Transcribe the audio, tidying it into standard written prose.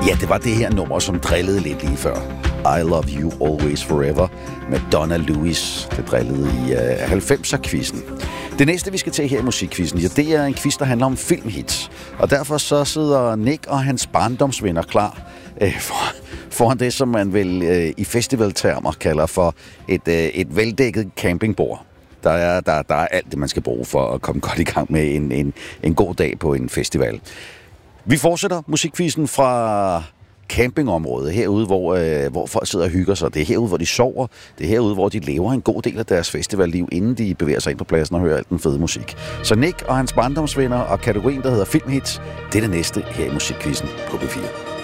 Ja, det var det her nummer, som drillede lidt lige før. I Love You Always Forever med Donna Lewis. Det drillede i 90'er-quizzen. Det næste, vi skal til her i musikquizzen, ja, det er en quiz, der handler om filmhits. Og derfor så sidder Nick og hans barndomsvenner klar foran det, som man vel i festivaltermer kalder for et veldækket campingbord. Der er alt det, man skal bruge for at komme godt i gang med en god dag på en festival. Vi fortsætter musikquizzen fra campingområdet, herude, hvor folk sidder og hygger sig. Det er herude, hvor de sover. Det er herude, hvor de lever en god del af deres festivalliv, inden de bevæger sig ind på pladsen og hører alt den fede musik. Så Nick og hans barndomsvenner og kategorien, der hedder filmhits, det er det næste her i musikquizzen på P4.